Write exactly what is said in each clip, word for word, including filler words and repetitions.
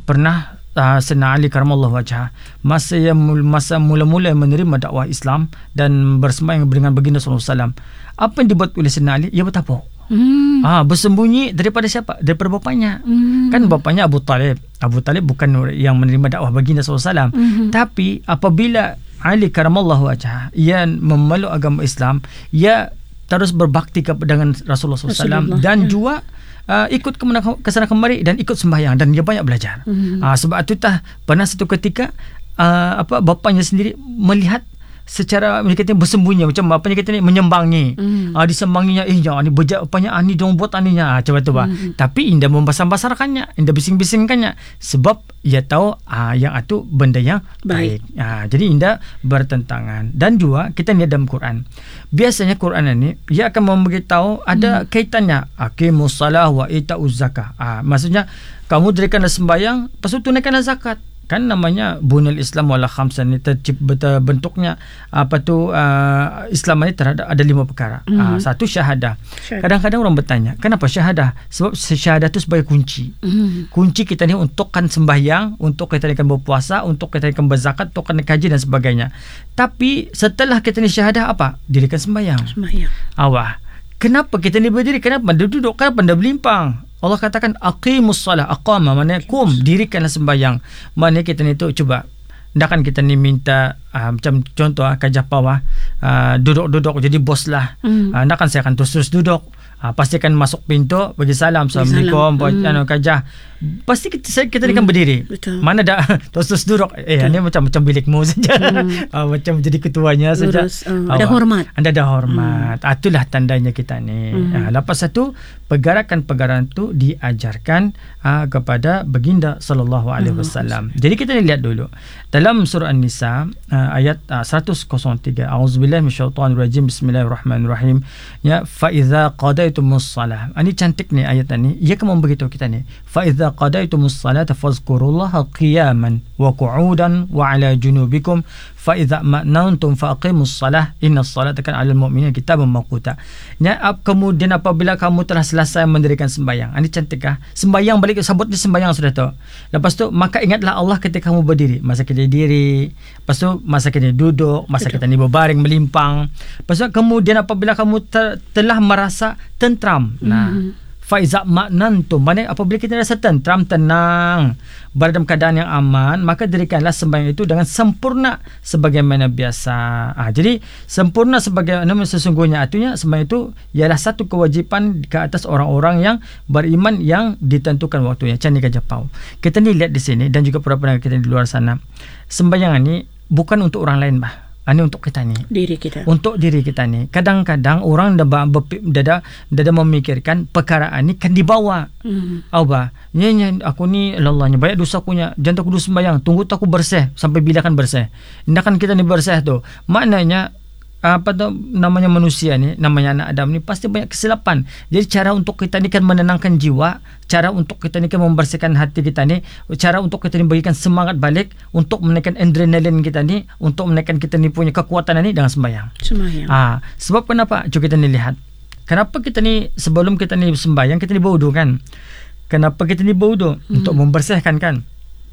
pernah uh, Sayyidina Ali karamallahu wajhah masa yang masa mula-mula menerima dakwah Islam dan bersembahyang dengan baginda sallallahu alaihi wasallam, apa yang dibuat oleh Sayyidina Ali? Ia bertapuk. Hmm. Ah, bersembunyi daripada siapa? Daripada bapanya. Hmm. Kan bapanya Abu Talib. Abu Talib bukan yang menerima dakwah baginda sallallahu alaihi wasallam. Hmm. Tapi apabila Ali karamallahu wajhah ia memeluk agama Islam, ia terus berbakti kepada dengan Rasulullah sallallahu alaihi wasallam dan ya. juga uh, ikut ke sana kemari dan ikut sembahyang dan dia banyak belajar. Hmm. Uh, sebab itu tah pernah satu ketika uh, apa bapanya sendiri melihat secara mereka kata bersembunyi macam apa ni kata ni menyembangi. Mm. Ah disembanginya eh jangan ni bejak apanya ah ni dong buat aninya ah, macam tu bah. Mm. Tapi indah membasar-basarkannya, indah bising-bisingkannya sebab ia tahu ah yang itu benda yang baik. baik. Ah jadi indah bertentangan. Dan juga kita lihat dalam Quran. Biasanya Quran ini ia akan memberitahu ada mm. kaitannya aqimus salah wa itauz zakah. Ah maksudnya kamu dirikanlah sembahyang, lepas tu tunaikanlah zakat. Kan namanya bunul Islam wala khamsan ni tercipta bentuknya apa tu uh, Islam ni terhadap ada lima perkara. Mm-hmm. Uh, satu syahadah. Syahadah. Kadang-kadang orang bertanya, kenapa syahadah? Sebab syahadah tu sebagai kunci. Mm-hmm. Kunci kita ni untuk kan sembahyang, untuk kita ni kan berpuasa, untuk kita ni kan berzakat, untuk kan kaji dan sebagainya. Tapi setelah kita ni syahadah apa? Dirikan sembahyang. Sembahyang. Awah. Kenapa kita ni berdiri? Kenapa anda duduk? Kenapa anda berlimpang? Allah katakan aqimus salah, aqama maknanya kum, dirikanlah sembahyang. Maknanya kita ni tu cuba ndakan kita ni minta uh, macam contoh uh, Kajah Pawah uh, duduk-duduk jadi bos lah. Mm. Uh, ndakan saya akan terus duduk. Uh, pastikan masuk pintu bagi salam, Assalamualaikum mm. anu Kajah. Pasti kita saya kita ni kan berdiri. Betul. Mana dah terus duduk. Eh ini macam macam bilikmu saja. Mm. uh, macam jadi ketuanya saja. Uh, ada hormat. Anda ada hormat. Mm. Uh, itulah tandanya kita ni. Mm. Uh, lepas satu pergerakan-pergerakan tu diajarkan uh, kepada baginda sallallahu alaihi wasallam. Jadi kita ni lihat dulu dalam surah An-Nisa uh, ayat uh, seratus tiga. Auzubillahi minasyaitonir rajim. Bismillahirrahmanirrahim. Ya fa iza qadaitumus shalah. Ini cantik ni ayat ni. Ia akan memberitahu kita ni. Fa iza qadaitumus salata fazkurullaha qiyaman wa qu'udan wa 'ala junubikum fa idza ma'nantum faqimus salah innas salata kan 'alal mu'minina kitaban mawquta. Ya, kemudian apabila kamu telah selesai mendirikan sembahyang. Ini cantikkah? Sembahyang balik sebut ni sembahyang sudah tu. Lepas tu maka ingatlah Allah ketika kamu berdiri, masa kita diri, lepas tu masa kita duduk, masa kita ni berbaring melimpang. Lepas tu kemudian apabila kamu ter, telah merasa tentram. Nah, mm-hmm. Faiza maknantum, maknanya apabila kita rasa tentram, tenang, berada dalam keadaan yang aman, maka dirikanlah sembahyang itu dengan sempurna sebagaimana biasa. Ah, jadi sempurna sebagaimana sesungguhnya artinya sembahyang itu ialah satu kewajipan ke atas orang-orang yang beriman yang ditentukan waktunya. Macam ni Kajah Pau. Kita ni lihat di sini dan juga para pendengar kita di luar sana. Sembahyang ini bukan untuk orang lain bah. Ini untuk kita ni. Diri kita. Untuk diri kita ni. Kadang-kadang orang dah dah dah memikirkan perkara ni kan dibawa. Hmm. Apa? Nya aku ni lallahnya banyak dosa aku nya. Jangan aku dulu sembahyang. Tunggu tak aku bersih sampai bila kan bersih. Hendakan kita ni bersih tu. Maknanya apa tu namanya manusia ni, namanya anak Adam ni pasti banyak kesilapan. Jadi cara untuk kita ni kan menenangkan jiwa, cara untuk kita ni kan membersihkan hati kita ni, cara untuk kita ni berikan semangat balik, untuk menaikkan adrenalin kita ni, untuk menaikkan kita ni punya kekuatan ni dengan sembahyang. Sembahyang. Ah, sebab kenapa? Cuba kita ni lihat. Kenapa kita ni sebelum kita ni sembahyang kita ni berwudu kan? Kenapa kita ni berwudu? Hmm. Untuk membersihkan kan?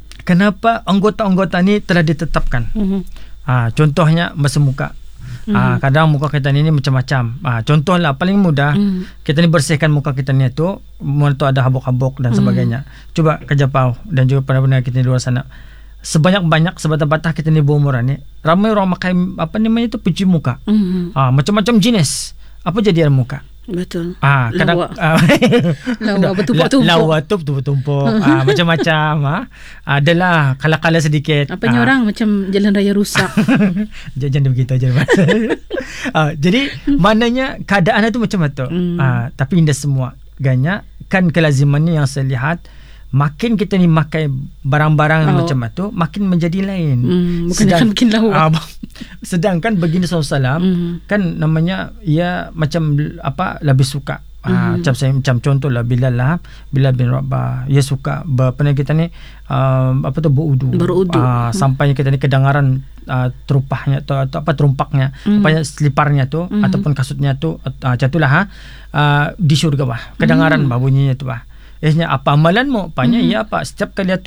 Kenapa anggota-anggota ni telah ditetapkan? Hmm. Ah, contohnya basuh muka. Mm. Ah, kadang muka kita ni, ni macam-macam. Ah, contohlah paling mudah mm. kita ni bersihkan muka kita ni tu, mula tu ada habuk-habuk dan mm. sebagainya. Cuba Kajah Pau dan juga para-para kita di luar sana. Sebanyak-banyak sebatang-batang kita ni berumuran ni, ramai orang pakai apa namanya tu pencuci muka. Mm. Ah, macam-macam jenis. Apa jadi dalam muka? Betul. Ah, kadang lawa, ah, lawa bertumpuk-tumpuk. Lawa tu bertumpuk. ah, macam-macam. Ah. Adalah kala-kala sedikit. Apanya ah. orang macam jalan raya rusak. Jangan begitu aja. ah, jadi maknanya keadaan itu macam itu. Hmm. Ah, tapi indah semua. Ganya kan kelazimannya yang saya lihat, makin kita ni makai barang-barang oh. macam itu, makin menjadi lain. Hmm, bukan Sedang, makin lawa. Uh, sedangkan baginda sallallahu alaihi wasallam mm. kan namanya ia macam apa lebih suka. Mm. Uh, macam saya macam contohlah Bilal lah, Bilal bin Rabah, ia suka pernah kita ni uh, apa tu berudu. Berudu. Uh, mm. Sampai kita ni kedengaran uh, terupahnya atau, atau apa terumpaknya, mm. apa seliparnya tu mm. ataupun kasutnya tu uh, jatuhlah ha uh, di syurga bah. Kedengaran mm. bah bunyinya tu bah. Eh, apa amalanmu? Apanya? Mm-hmm. Ya, apa? Setiap kali itu